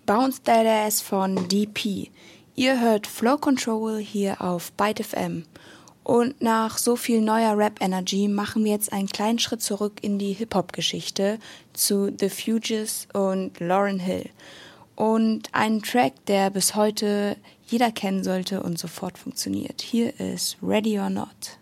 Bounce That Ass von DP. Ihr hört Flow Control hier auf Byte FM. Und nach so viel neuer Rap-Energy machen wir jetzt einen kleinen Schritt zurück in die Hip-Hop-Geschichte zu The Fugees und Lauryn Hill. Und einen Track, der bis heute jeder kennen sollte und sofort funktioniert. Hier ist Ready or Not.